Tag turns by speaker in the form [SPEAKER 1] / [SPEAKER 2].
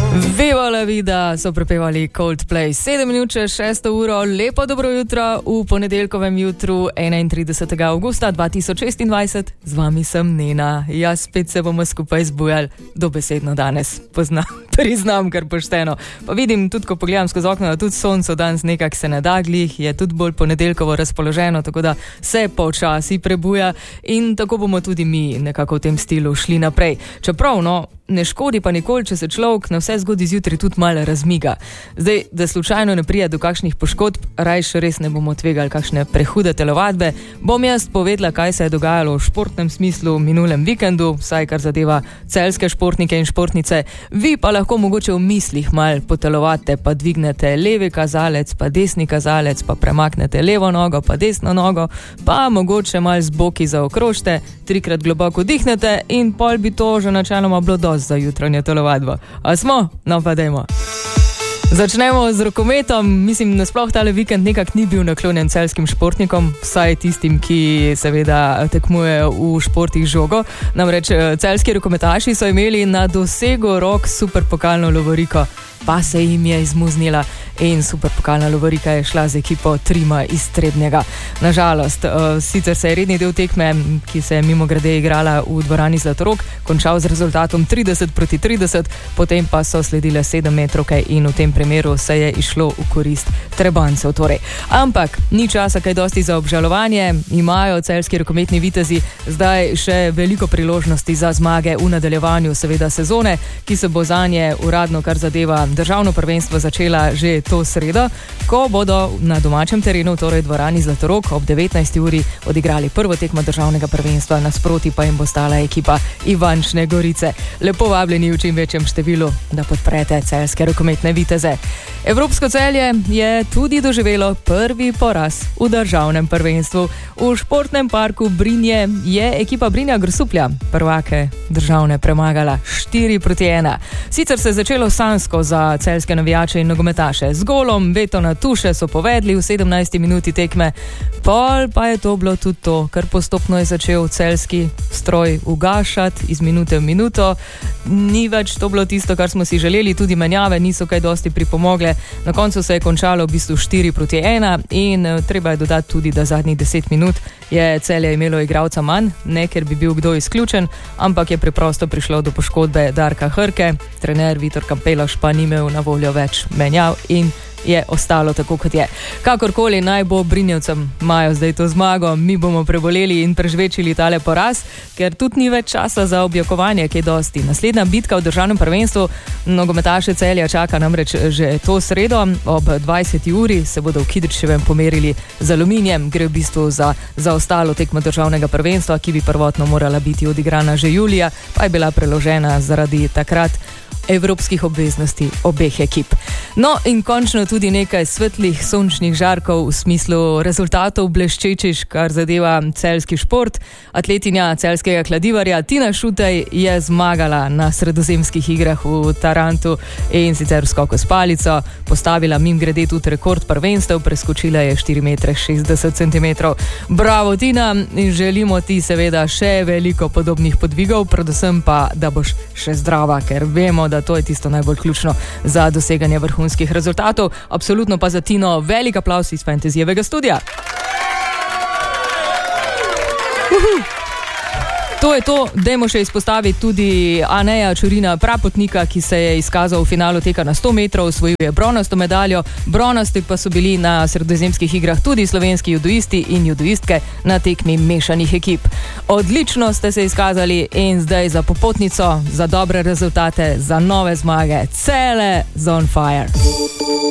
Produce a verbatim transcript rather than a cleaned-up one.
[SPEAKER 1] Viva la vida so prepevali Coldplay. sedem minut čez šesto uro, lepo dobro jutro v ponedeljkovem jutru enaintridesetega avgusta dva tisoč šestindvajset. Z vami sem Nena. Jaz spet se bomo skupaj zbujali dobesedno danes. Poznam, priznam, kar pošteno. Pa vidim tudi, ko pogledam skozi okno, da tudi sonce danes nekak se ne da glih, je tudi bolj ponedeljkovo razpoloženo, tako da se počasi prebuja in tako bomo tudi mi nekako v tem stilu šli naprej. Čeprav, no, ne škodi pa nikoli, če se človek na vse zgodi zjutraj tudi malo razmiga. Zdaj, da slučajno ne prije do kakšnih poškodb, rajš res ne bomo tvegali kakšne prehude telovadbe, bom jaz povedala, kaj se je dogajalo v športnem smislu v minulem vikendu, vsaj kar zadeva celjske športnike in športnice. Vi pa lahko mogoče v mislih malo potelovate, pa dvignete levi kazalec, pa desni kazalec, pa premaknete levo nogo, pa desno nogo, pa mogoče malo z boki zaokrožite, trikrat globoko dihnete in pol bi to že načeloma bilo dosti za jutranje telovadbo. A smo? No pa dajmo. Začnemo z rokometom. Mislim, nasploh tale vikend nekak ni bil naklonjen celjskim športnikom, vsaj tistim, ki seveda tekmujejo v športih žogo. Namreč celjski rokometaši so imeli na dosegu rok superpokalno lovoriko, pa se jim je izmuznila in superpokalna lovorika je šla z ekipo Trima iz Trebnjega. Nažalost, sicer se je redni del tekme, ki se je mimogrede igrala v dvorani Zlatorog, končal z rezultatom trideset proti trideset, potem pa so sledile sedemmetrovke in v tem primeru se je išlo v korist Trebancev. Torej. Ampak ni časa kaj dosti za obžalovanje, imajo celjski rokometni vitezi zdaj še veliko priložnosti za zmage v nadaljevanju seveda sezone, ki se bo zanje uradno, kar zadeva državno prvenstvo, začela že to sredo, ko bodo na domačem terenu, torej dvorani Zlatorog, ob devetnajsti uri odigrali prvo tekmo državnega prvenstva, nasproti pa jim bo stala ekipa Ivančne Gorice. Lepo vabljeni v čim večjem številu, da podprete celjske rokometne viteze. Evropsko Celje je tudi doživelo prvi poraz v državnem prvenstvu. V športnem parku Brinje je ekipa Brinja Grosuplja prvake državne premagala štiri proti ena. Sicer se je začelo sanjsko za celjske navijače in nogometaše. Z golom Betona Tuše so povedli v sedemnajsti minuti tekme, pol pa je to bilo tudi to, kar postopno je začel celjski stroj ugašati iz minute v minuto. Ni več to bilo tisto, kar smo si želeli, tudi menjave niso kaj dosti pripomogle. Na koncu se je končalo v bistvu štiri proti ena in treba je dodati tudi, da zadnjih deset minut je Celje imelo igralca manj, ne ker bi bil kdo izključen, ampak je preprosto prišlo do poškodbe Darka Hrke, trener Vitor Kampeloš pa ni imel na voljo več menjav in je ostalo tako, kot je. Kakorkoli naj bo, Brinjevcem imajo zdaj to zmago, mi bomo preboleli in prežvečili tale poraz, ker tudi ni več časa za objokovanje, kaj dosti. Naslednja bitka v državnem prvenstvu nogometaše Celja čaka namreč že to sredo, ob dvajseti uri se bodo v Kidričevem pomerili z Aluminijem, gre v bistvu za, za ostalo tekmo državnega prvenstva, ki bi prvotno morala biti odigrana že julija, pa je bila preložena zaradi takrat evropskih obveznosti obeh ekip. No in končno tudi nekaj svetlih sončnih žarkov v smislu rezultatov bleščečiš, kar zadeva celjski šport. Atletinja celjskega kladivarja Tina Šutej je zmagala na sredozemskih igrah v Tarantu in sicer v skoku s palico, postavila mimogrede tudi rekord prvenstev, preskočila je štiri metre šestdeset centimetrov. Bravo Tina in želimo ti seveda še veliko podobnih podvigov, predvsem pa, da boš še zdrava, ker vemo, da to je tisto najbolj ključno za doseganje vrhunskih rezultatov. Absolutno pa za Tino velik aplavz iz Fantasyjevega studia. Uhu. To je to, dajmo še izpostaviti tudi Aneja Čurina Prapotnika, ki se je izkazal v finalu teka na sto metrov, osvojil je bronasto medaljo, bronasti pa so bili na sredozemskih igrah tudi slovenski judoisti in judoistke na tekmi mešanih ekip. Odlično ste se izkazali in zdaj za popotnico, za dobre rezultate, za nove zmage. Celje on fire!